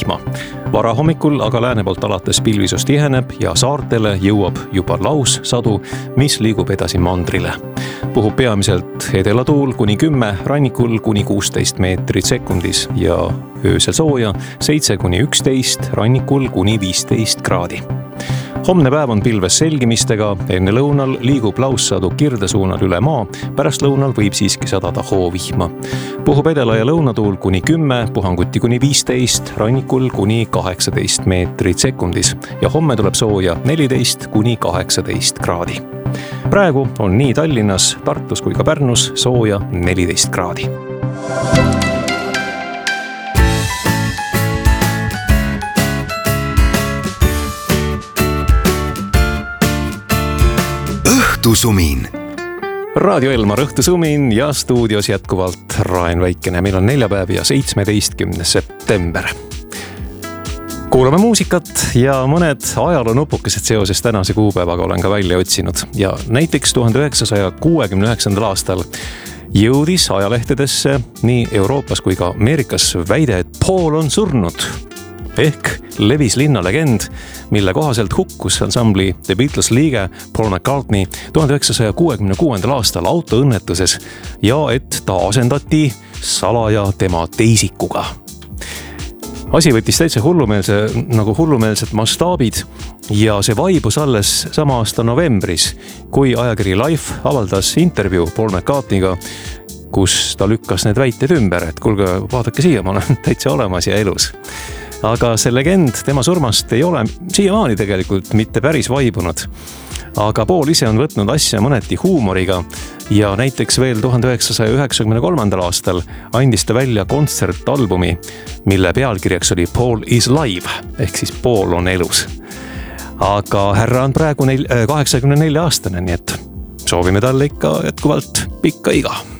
vihma. Varahommikul aga lääne poolt alates pilvisus tiheneb ja saartele jõuab juba laussadu, mis liigub edasi mandrile. Puhub peamiselt edelatuul kuni 10, rannikul kuni 16 meetrit sekundis ja öösel sooja 7–11, rannikul kuni 15 kraadi. Homne päev on pilves selgimistega, enne lõunal liigub laussadu kirdesuunal üle maa, pärast lõunal võib siiski sadada hoovihma. Puhub edela- ja lõunatuul kuni 10, puhanguti kuni 15, rannikul kuni 18 meetrit sekundis ja homme tuleb sooja 14–18 kraadi. Praegu on nii Tallinnas, Tartus kui ka Pärnus sooja 14 kraadi. Õhtusumin. Raadio Elmar Õhtusumin ja stuudios jätkuvalt Raen Väikene. Meil on neljapäev ja 17. september. Kuulame muusikat ja mõned ajaloonupukesed seoses tänase kuupäevaga olen ka välja otsinud. Ja näiteks 1969. aastal jõudis ajalehtedesse nii Euroopas kui ka Ameerikas väide, et Paul on surnud. Ehk levis linnalegend, mille kohaselt hukkus ansambli The Beatles liige Paul McCartney 1966. aastal autoõnnetuses ja et ta asendati salaja tema teisikuga. Asi võttis täitsa hullumeelsed mastaabid ja see vaibus alles sama aasta novembris, kui ajakiri Life avaldas intervjuu Paul McCartneyga, kus ta lükkas need väited ümber, et kuulge, vaadake siia, ma olen täitsa olemas ja elus. Aga see legend tema surmast ei ole siiamaani tegelikult mitte päris vaibunud. Aga Paul ise on võtnud asja mõneti huumoriga ja näiteks veel 1993. aastal andis ta välja kontsertalbumi, mille pealkirjaks oli Paul is live, ehk siis Paul on elus. Aga härra on praegu 84 aastane, nii et soovime talle ikka jätkuvalt pikka iga.